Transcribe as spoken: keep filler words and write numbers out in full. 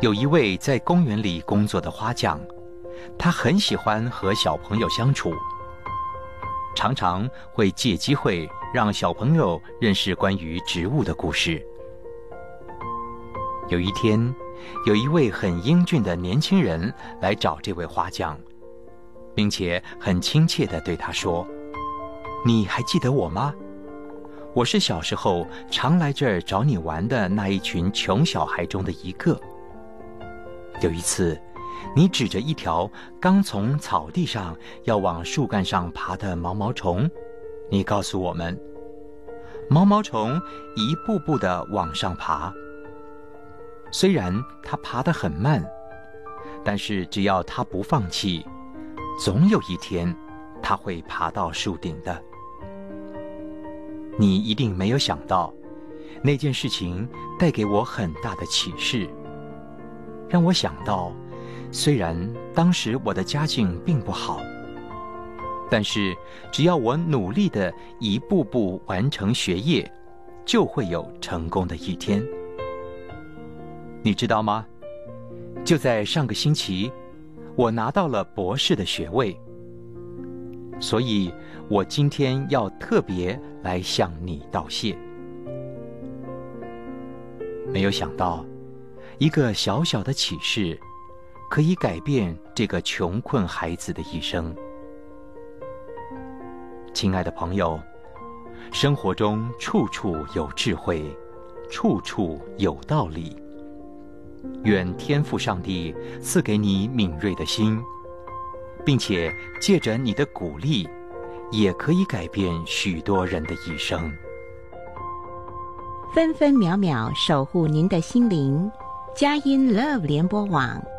有一位在公园里工作的花匠，他很喜欢和小朋友相处，常常会借机会让小朋友认识关于植物的故事。有一天，有一位很英俊的年轻人来找这位花匠，并且很亲切地对他说：“你还记得我吗？我是小时候常来这儿找你玩的那一群穷小孩中的一个。有一次，你指着一条刚从草地上要往树干上爬的毛毛虫，你告诉我们，毛毛虫一步步地往上爬。虽然它爬得很慢，但是只要它不放弃，总有一天它会爬到树顶的。你一定没有想到，那件事情带给我很大的启示，让我想到，虽然当时我的家境并不好，但是只要我努力地一步步完成学业，就会有成功的一天。你知道吗？就在上个星期，我拿到了博士的学位，所以我今天要特别来向你道谢。没有想到，一个小小的启示，可以改变这个穷困孩子的一生。亲爱的朋友，生活中处处有智慧，处处有道理。愿天父上帝赐给你敏锐的心，并且借着你的鼓励，也可以改变许多人的一生。 分分秒秒守护您的心灵，佳音 Love 联播网。